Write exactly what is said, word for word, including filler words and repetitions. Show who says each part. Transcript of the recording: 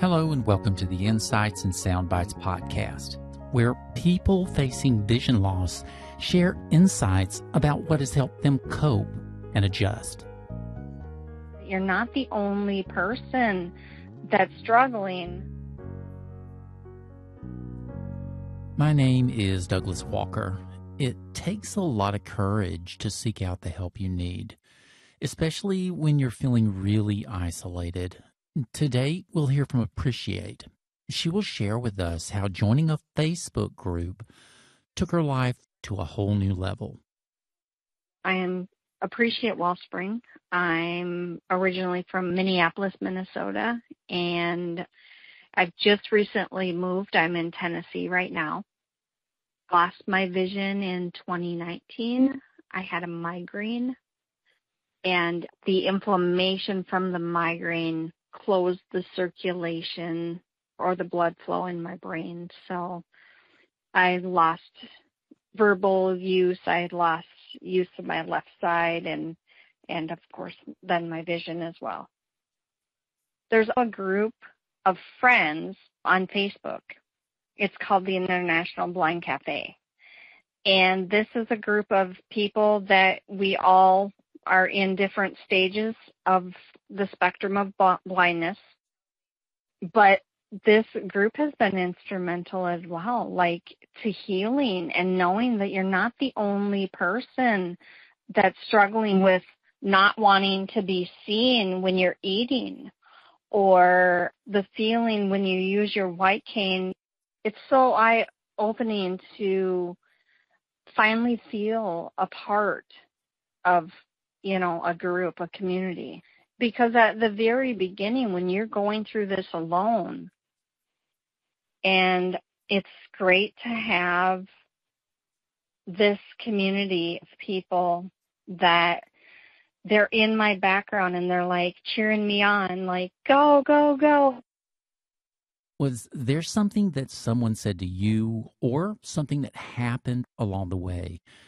Speaker 1: Hello and welcome to the Insights and Soundbites podcast, where people facing vision loss share insights about what has helped them cope and adjust.
Speaker 2: You're not the only person that's struggling.
Speaker 1: My name is Douglas Walker. It takes a lot of courage to seek out the help you need, especially when you're feeling really isolated. Today, we'll hear from Appreciate. She will share with us how joining a Facebook group took her life to a whole new level.
Speaker 2: I am Appreciate Wellspring. I'm originally from Minneapolis, Minnesota, and I've just recently moved. I'm in Tennessee right now. Lost my vision in twenty nineteen. I had a migraine, and the inflammation from the migraine closed the circulation or the blood flow in my brain. So I lost verbal use. I had lost use of my left side and, and of course, then my vision as well. There's a group of friends on Facebook. It's called the International Blind Cafe. And this is a group of people that we all are in different stages of the spectrum of blindness. But this group has been instrumental as well, like to healing and knowing that you're not the only person that's struggling with not wanting to be seen when you're eating, or the feeling when you use your white cane. It's so eye-opening to finally feel a part of, you know, a group, a community. Because at the very beginning, when you're going through this alone, and it's great to have this community of people that they're in my background and they're like cheering me on, like, go, go, go.
Speaker 1: Was there something that someone said to you or something that happened along the way